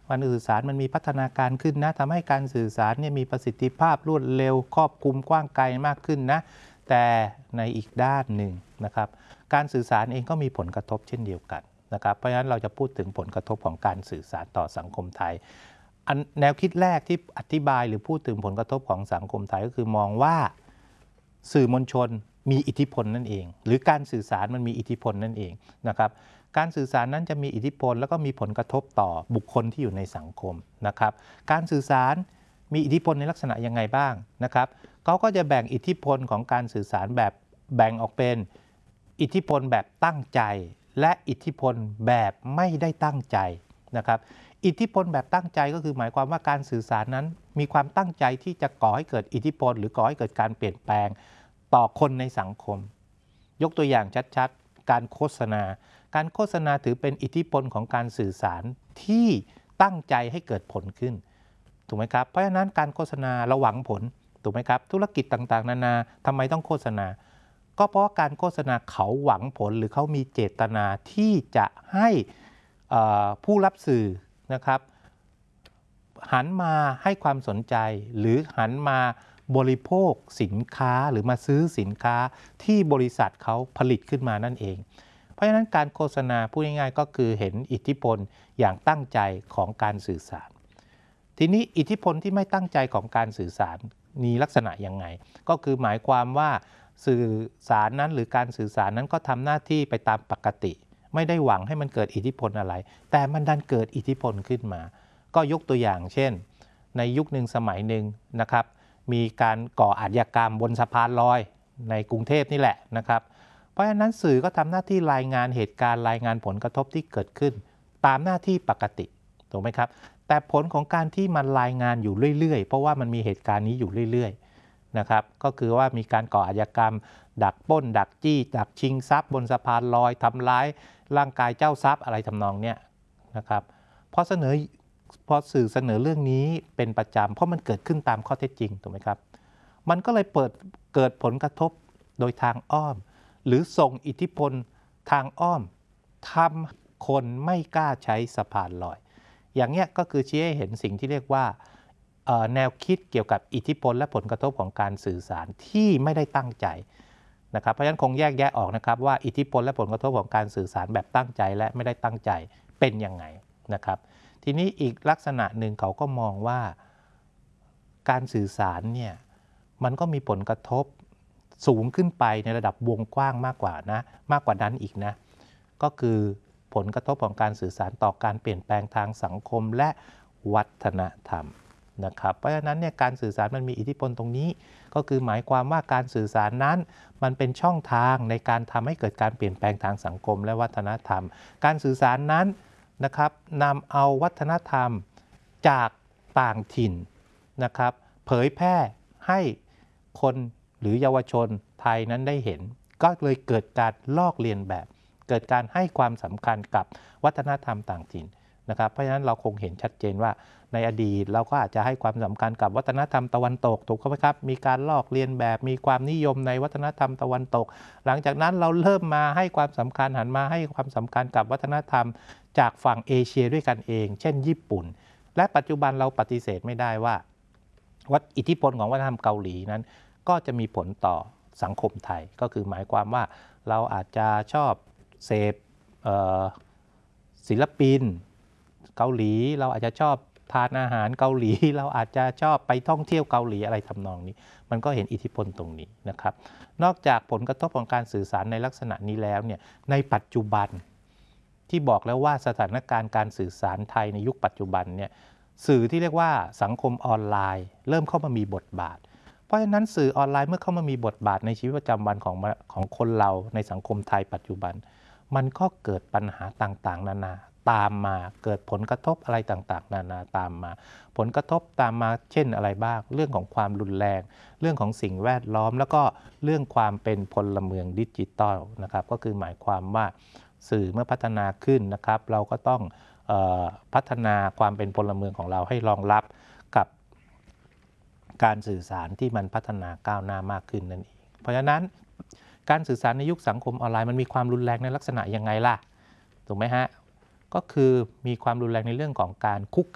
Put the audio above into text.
การสื่อสารมันมีพัฒนาการขึ้นนะทำให้การสื่อสารเนี่ยมีประสิทธิภาพรวดเร็วครอบคลุมกว้างไกลมากขึ้นนะแต่ในอีกด้านหนึ่งนะครับการสื่อสารเองก็มีผลกระทบเช่นเดียวกันนะครับเพราะฉะนั้นเราจะพูดถึงผลกระทบของการสื่อสารต่อสังคมไทยแนวคิดแรกที่อธิบายหรือพูดถึงผลกระทบของสังคมไทยก็คือมองว่าสื่อมวลชนมีอิทธิพลนั่นเองหรือการสื่อสารมันมีอิทธิพลนั่นเองนะครับการสื่อสารนั้นจะมีอิทธิพลแล้วก็มีผลกระทบต่อบุคคลที่อยู่ในสังคมนะครับการสื่อสารมีอิทธิพลในลักษณะยังไงบ้างนะครับเขาก็จะแบ่งอิทธิพลของการสื่อสารแบบแบ่งออกเป็นอิทธิพลแบบตั้งใจและอิทธิพลแบบไม่ได้ตั้งใจนะครับอิทธิพลแบบตั้งใจก็คือหมายความว่าการสื่อสารนั้นมีความตั้งใจที่จะก่อให้เกิดอิทธิพลหรือก่อให้เกิดการเปลี่ยนแปลงต่อคนในสังคมยกตัวอย่างชัดๆการโฆษณาการโฆษณาถือเป็นอิทธิพลของการสื่อสารที่ตั้งใจให้เกิดผลขึ้นถูกไหมครับเพราะฉะนั้นการโฆษณาเราหวังผลถูกไหมครับธุรกิจต่างๆนานาทำไมต้องโฆษณาก็เพราะการโฆษณาเขาหวังผลหรือเขามีเจตนาที่จะให้ผู้รับสื่อนะครับหันมาให้ความสนใจหรือหันมาบริโภคสินค้าหรือมาซื้อสินค้าที่บริษัทเขาผลิตขึ้นมานั่นเองเพราะฉะนั้นการโฆษณาพูดง่ายๆก็คือเห็นอิทธิพลอย่างตั้งใจของการสื่อสารทีนี้อิทธิพลที่ไม่ตั้งใจของการสื่อสารมีลักษณะยังไงก็คือหมายความว่าสื่อสารนั้นหรือการสื่อสารนั้นก็ทำหน้าที่ไปตามปกติไม่ได้หวังให้มันเกิดอิทธิพลอะไรแต่มันดันเกิดอิทธิพลขึ้นมาก็ยกตัวอย่างเช่นในยุคหนึ่งสมัยหนึ่งนะครับมีการก่ออาชญากรรมบนสะพานลอยในกรุงเทพนี่แหละนะครับเพราะฉะนั้นสื่อก็ทำหน้าที่รายงานเหตุการณ์รายงานผลกระทบที่เกิดขึ้นตามหน้าที่ปกติถูกไหมครับแต่ผลของการที่มันรายงานอยู่เรื่อยๆเพราะว่ามันมีเหตุการณ์นี้อยู่เรื่อยๆนะครับก็คือว่ามีการก่ออาชญากรรมดักปล้นดักจี้ดักชิงทรัพย์บนสะพานลอยทำร้ายร่างกายเจ้าทรัพย์อะไรทำนองเนี้ยนะครับพอสื่อเสนอเรื่องนี้เป็นประจำเพราะมันเกิดขึ้นตามข้อเท็จจริงถูกไหมครับมันก็เลยเกิดผลกระทบโดยทางอ้อมหรือส่งอิทธิพลทางอ้อมทำคนไม่กล้าใช้สะพานลอยอย่างเนี้ยก็คือชี้ให้เห็นสิ่งที่เรียกว่าแนวคิดเกี่ยวกับอิทธิพลและผลกระทบของการสื่อสารที่ไม่ได้ตั้งใจนะครับเพราะฉะนั้นคงแยกแยะออกนะครับว่าอิทธิพลและผลกระทบของการสื่อสารแบบตั้งใจและไม่ได้ตั้งใจเป็นยังไงนะครับทีนี้อีกลักษณะหนึ่งเขาก็มองว่าการสื่อสารเนี่ยมันก็มีผลกระทบสูงขึ้นไปในระดับวงกว้างมากกว่านั้นอีกนะก็คือผลกระทบของการสื่อสารต่อการเปลี่ยนแปลงทางสังคมและวัฒนธรรมนะครับเพราะฉะนั้นเนี่ยการสื่อสารมันมีอิทธิพลตรงนี้ก็คือหมายความว่าการสื่อสารนั้นมันเป็นช่องทางในการทำให้เกิดการเปลี่ยนแปลงทางสังคมและวัฒนธรรมการสื่อสารนั้นนะครับนำเอาวัฒนธรรมจากต่างถิ่นนะครับเผยแพร่ให้คนหรือเยาวชนไทยนั้นได้เห็นก็เลยเกิดการลอกเลียนแบบเกิดการให้ความสำคัญกับวัฒนธรรมต่างถิ่นนะครับเพราะฉะนั้นเราคงเห็นชัดเจนว่าในอดีตเราก็อาจจะให้ความสำคัญกับวัฒนธรรมตะวันตกถูกไหมครับมีการลอกเลียนแบบมีความนิยมในวัฒนธรรมตะวันตกหลังจากนั้นเราเริ่มมาให้ความสำคัญหันมาให้ความสำคัญกับวัฒนธรรมจากฝั่งเอเชียด้วยกันเองเช่นญี่ปุ่นและปัจจุบันเราปฏิเสธไม่ได้ว่าอิทธิพลของวัฒนธรรมเกาหลีนั้นก็จะมีผลต่อสังคมไทยก็คือหมายความว่าเราอาจจะชอบเสพศิลปินเกาหลีเราอาจจะชอบทานอาหารเกาหลีเราอาจจะชอบไปท่องเที่ยวเกาหลีอะไรทำนองนี้มันก็เห็นอิทธิพลตรงนี้นะครับนอกจากผลกระทบของการสื่อสารในลักษณะนี้แล้วเนี่ยในปัจจุบันที่บอกแล้วว่าสถานการณ์การสื่อสารไทยในยุคปัจจุบันเนี่ยสื่อที่เรียกว่าสังคมออนไลน์เริ่มเข้ามามีบทบาทเพราะฉะนั้นสื่อออนไลน์เมื่อเข้ามามีบทบาทในชีวิตประจำวันของคนเราในสังคมไทยปัจจุบันมันก็เกิดปัญหาต่างๆนานาตามมาเกิดผลกระทบอะไรต่างๆนานาตามมาผลกระทบตามมาเช่นอะไรบ้างเรื่องของความรุนแรงเรื่องของสิ่งแวดล้อมแล้วก็เรื่องความเป็นพลเมืองดิจิตอลนะครับก็คือหมายความว่าสื่อเมื่อพัฒนาขึ้นนะครับเราก็ต้องพัฒนาความเป็นพลเมืองของเราให้รองรับกับการสื่อสารที่มันพัฒนาก้าวหน้ามากขึ้นนั่นเองเพราะฉะนั้นการสื่อสารในยุคสังคมออนไลน์มันมีความรุนแรงในลักษณะยังไงล่ะถูกไหมฮะก็คือมีความรุนแรงในเรื่องของการคุก